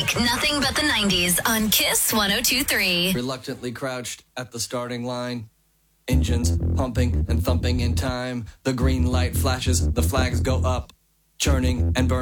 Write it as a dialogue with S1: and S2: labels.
S1: week, nothing but the 90s on Kiss 102.3.
S2: Reluctantly crouched at the starting line. Engines pumping and thumping in time. The green light flashes, the flags go up. Churning and burning.